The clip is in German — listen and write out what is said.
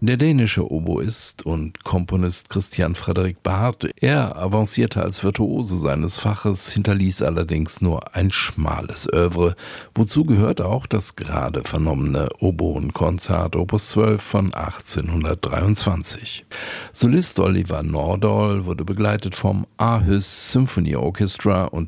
Der dänische Oboist und Komponist Christian Frederik Barth, er avancierte als Virtuose seines Faches, hinterließ allerdings nur ein schmales Œuvre. Wozu gehört auch das gerade vernommene Oboenkonzert Opus 12 von 1823. Solist Oliver Nordahl wurde begleitet vom Aarhus Symphony Orchestra und